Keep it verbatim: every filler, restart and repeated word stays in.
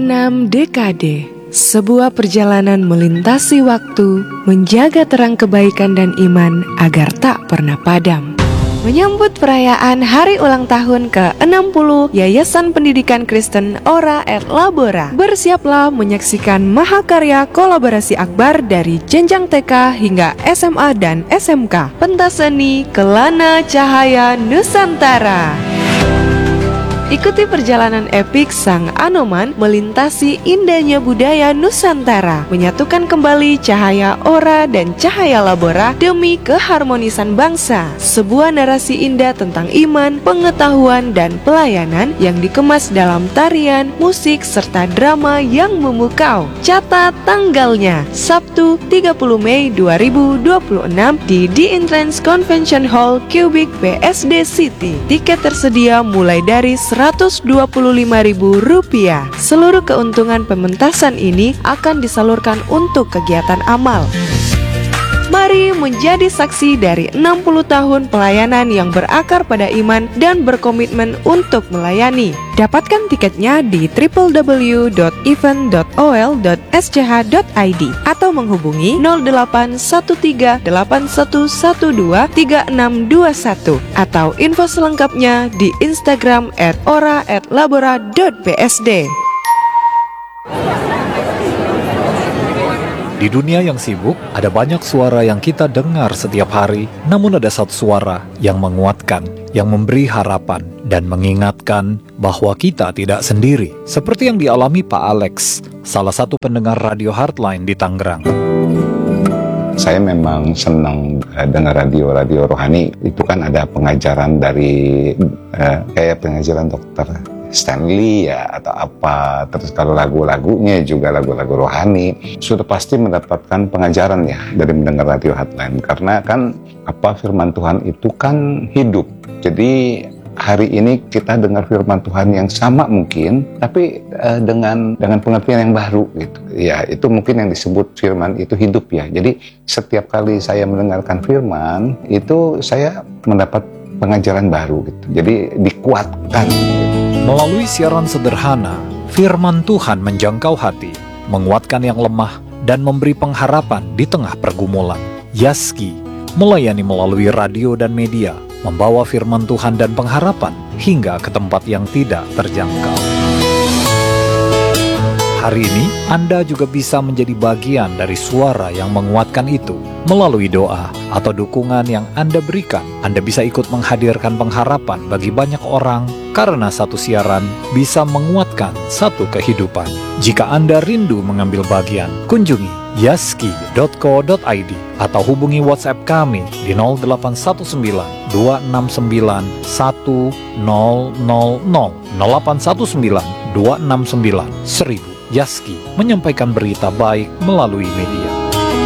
Enam dekade, sebuah perjalanan melintasi waktu, menjaga terang kebaikan dan iman agar tak pernah padam. Menyambut perayaan hari ulang tahun ke enam puluh Yayasan Pendidikan Kristen Ora et Labora, bersiaplah menyaksikan mahakarya kolaborasi akbar dari jenjang T K hingga S M A dan S M K. Pentas seni Kelana Cahaya Nusantara. Ikuti perjalanan epik Sang Anoman melintasi indahnya budaya Nusantara, menyatukan kembali cahaya Ora dan cahaya Labora demi keharmonisan bangsa. Sebuah narasi indah tentang iman, pengetahuan, dan pelayanan yang dikemas dalam tarian, musik, serta drama yang memukau. Catat tanggalnya, Sabtu tiga puluh Mei dua ribu dua puluh enam di The Entrance Convention Hall Cubic B S D City. Tiket tersedia mulai dari seratus dua puluh lima ribu rupiah. Seluruh keuntungan pementasan ini akan disalurkan untuk kegiatan amal. Mari menjadi saksi dari enam puluh tahun pelayanan yang berakar pada iman dan berkomitmen untuk melayani. Dapatkan tiketnya di w w w dot event dot o l dot s c h dot i d atau menghubungi nol delapan satu tiga delapan satu satu dua tiga enam dua satu atau info selengkapnya di Instagram et ora et labora dot b s d. Di dunia yang sibuk, ada banyak suara yang kita dengar setiap hari, namun ada satu suara yang menguatkan, yang memberi harapan, dan mengingatkan bahwa kita tidak sendiri. Seperti yang dialami Pak Alex, salah satu pendengar radio Heartline di Tangerang. Saya memang senang uh, dengar radio-radio rohani. Itu kan ada pengajaran dari, uh, kayak pengajaran dokter Stanley ya atau apa, terus kalau lagu-lagunya juga lagu-lagu rohani, sudah pasti mendapatkan pengajaran ya dari mendengar radio Heartline, karena kan apa firman Tuhan itu kan hidup. Jadi hari ini kita dengar firman Tuhan yang sama mungkin, tapi uh, dengan dengan pengertian yang baru gitu. Ya, itu mungkin yang disebut firman itu hidup ya. Jadi setiap kali saya mendengarkan firman itu saya mendapat pengajaran baru gitu. Jadi dikuatkan. Melalui siaran sederhana, firman Tuhan menjangkau hati, menguatkan yang lemah, dan memberi pengharapan di tengah pergumulan. Yaski melayani melalui radio dan media, membawa firman Tuhan dan pengharapan hingga ke tempat yang tidak terjangkau. Hari ini, Anda juga bisa menjadi bagian dari suara yang menguatkan itu. Melalui doa atau dukungan yang Anda berikan, Anda bisa ikut menghadirkan pengharapan bagi banyak orang, karena satu siaran bisa menguatkan satu kehidupan. Jika Anda rindu mengambil bagian, kunjungi yaski dot co dot i d atau hubungi WhatsApp kami di nol delapan satu sembilan dua enam sembilan satu nol nol nol nol delapan satu sembilan dua enam sembilan seribu. Yaski menyampaikan berita baik melalui media.